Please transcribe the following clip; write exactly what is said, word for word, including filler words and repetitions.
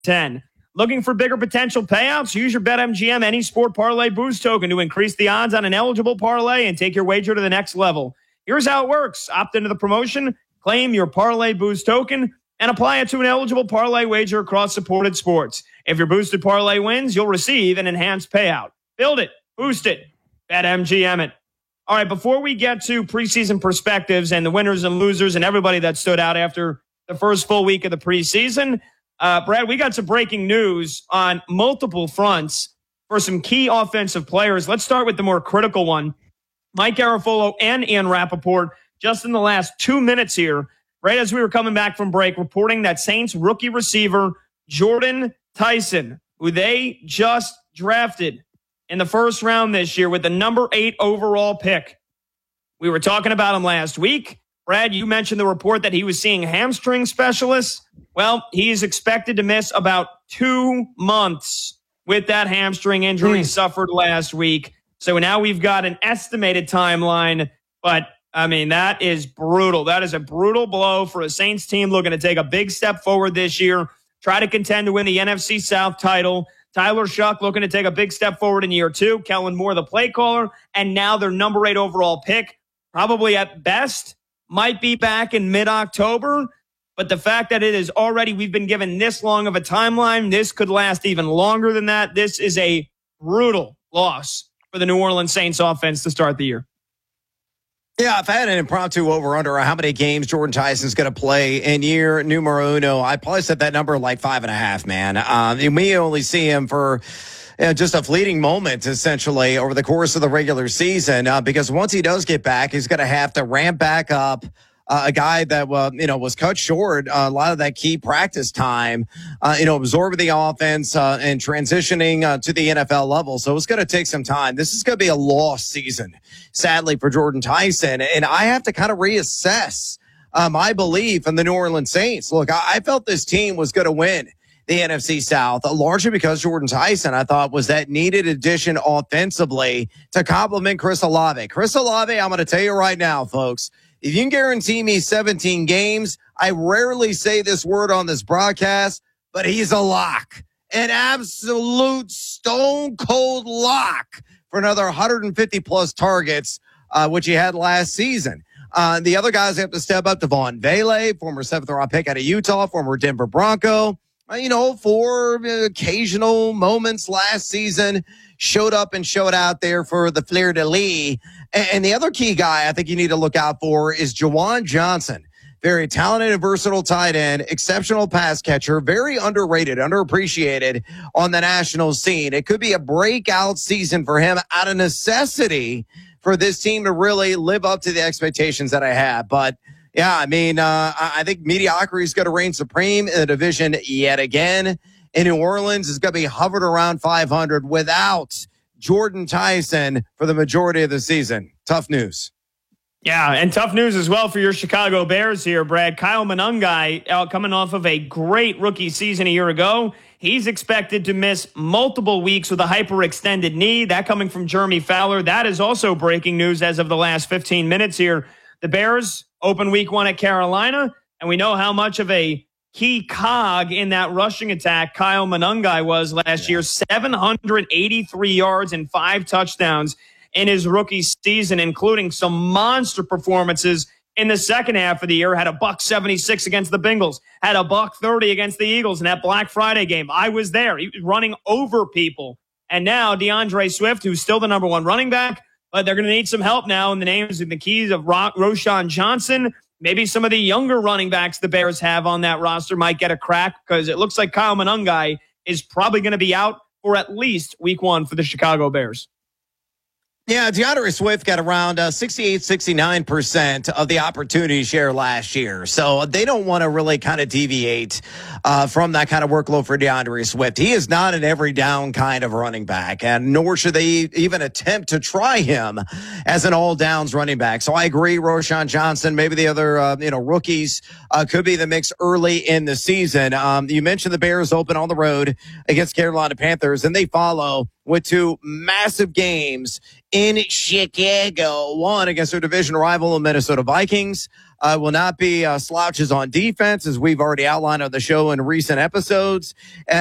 ten. Looking for bigger potential payouts? Use your BetMGM Any Sport Parlay Boost token to increase the odds on an eligible parlay and take your wager to the next level. Here's how it works. Opt into the promotion, claim your Parlay Boost token, and apply it to an eligible parlay wager across supported sports. If your boosted parlay wins, you'll receive an enhanced payout. Build it. Boost it. BetMGM it. All right, before we get to preseason perspectives and the winners and losers and everybody that stood out after the first full week of the preseason, uh, Brad, we got some breaking news on multiple fronts for some key offensive players. Let's start with the more critical one. Mike Garafolo and Ian Rappaport, just in the last two minutes here, right as we were coming back from break, reporting that Saints rookie receiver Jordan Tyson, who they just drafted in the first round this year with the number eight overall pick. We were talking about him last week. Brad, you mentioned the report that he was seeing hamstring specialists. Well, he's expected to miss about two months with that hamstring injury mm. suffered last week. So now we've got an estimated timeline, but I mean, that is brutal. That is a brutal blow for a Saints team looking to take a big step forward this year, try to contend to win the N F C South title. Tyler Shuck looking to take a big step forward in year two. Kellen Moore, the play caller, and now their number eight overall pick, probably at best, might be back in mid-October. But the fact that it is already, we've been given this long of a timeline, this could last even longer than that. This is a brutal loss for the New Orleans Saints offense to start the year. Yeah, if I had an impromptu over-under on how many games Jordan Tyson's going to play in year numero uno, I'd probably set that number like five and a half, man. Um, and we only see him for you know, just a fleeting moment, essentially, over the course of the regular season, uh, because once he does get back, he's going to have to ramp back up. Uh, a guy that, uh, you know, was cut short uh, a lot of that key practice time, uh, you know, absorbing the offense uh, and transitioning uh, to the N F L level. So it's going to take some time. This is going to be a lost season, sadly, for Jordan Tyson. And I have to kind of reassess uh, my belief in the New Orleans Saints. Look, I, I felt this team was going to win the N F C South, uh, largely because Jordan Tyson, I thought, was that needed addition offensively to complement Chris Olave. Chris Olave, I'm going to tell you right now, folks, if you can guarantee me seventeen games, I rarely say this word on this broadcast, but he's a lock. An absolute stone cold lock for another one hundred fifty plus targets, uh, which he had last season. Uh, the other guys have to step up. Devon Vele, former seventh round pick out of Utah, former Denver Bronco. Uh, you know, for occasional moments last season, showed up and showed out there for the Fleur de Lis. And, and the other key guy I think you need to look out for is Juwan Johnson. Very talented and versatile tight end, exceptional pass catcher, very underrated, underappreciated on the national scene. It could be a breakout season for him out of necessity for this team to really live up to the expectations that I have. But yeah, I mean, uh, I think mediocrity is going to reign supreme in the division yet again. In New Orleans is going to be hovered around five hundred without Jordan Tyson for the majority of the season. Tough news. Yeah, and tough news as well for your Chicago Bears here, Brad. Kyle Monangai, out coming off of a great rookie season a year ago. He's expected to miss multiple weeks with a hyperextended knee. That coming from Jeremy Fowler. That is also breaking news as of the last fifteen minutes here. The Bears open week one at Carolina, and we know how much of a key cog in that rushing attack Kyle Monangai was last year. seven hundred eighty-three yards and five touchdowns in his rookie season, including some monster performances in the second half of the year. Had a buck seventy-six against the Bengals, had a buck thirty against the Eagles in that Black Friday game. I was there. He was running over people. And now DeAndre Swift, who's still the number one running back, but they're going to need some help now in the names and the keys of Ro- Roshan Johnson. Maybe some of the younger running backs the Bears have on that roster might get a crack, because it looks like Kyle Monangai is probably going to be out for at least week one for the Chicago Bears. Yeah, DeAndre Swift got around uh, sixty-eight, sixty-nine percent of the opportunity share last year. So they don't want to really kind of deviate uh, from that kind of workload for DeAndre Swift. He is not an every down kind of running back, and nor should they even attempt to try him as an all downs running back. So I agree, Roshan Johnson, maybe the other uh, you know rookies uh, could be the mix early in the season. Um, you mentioned the Bears open on the road against Carolina Panthers, and they follow with two massive games in Chicago. One against their division rival, the Minnesota Vikings. uh, will not be uh, slouches on defense, as we've already outlined on the show in recent episodes.